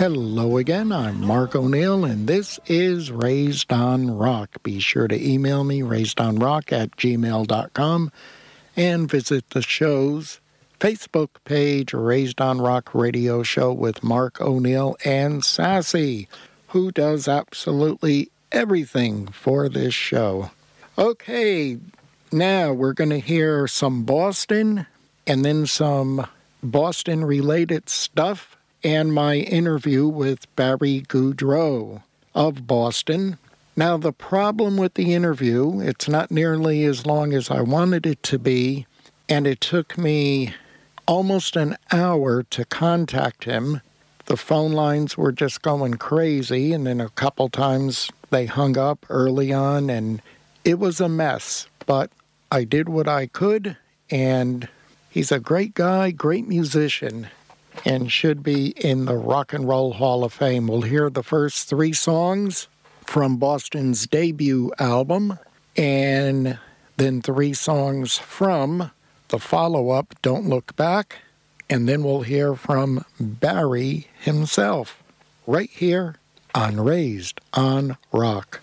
Hello again, I'm Mark O'Neill, and this is Raised on Rock. Be sure to email me, raisedonrock@gmail.com, and visit the show's Facebook page, Raised on Rock Radio Show with Mark O'Neill and Sassy, who does absolutely everything for this show. Okay, now we're going to hear some Boston, and then some Boston-related stuff, and my interview with Barry Goudreau of Boston. Now, the problem with the interview, it's not nearly as long as I wanted it to be, and it took me almost an hour to contact him. The phone lines were just going crazy, and then a couple times they hung up early on, and it was a mess. But I did what I could, and he's a great guy, great musician, and should be in the Rock and Roll Hall of Fame. We'll hear the first 3 songs from Boston's debut album, and then 3 songs from the follow-up, Don't Look Back, and then we'll hear from Barry himself, right here on Raised on Rock.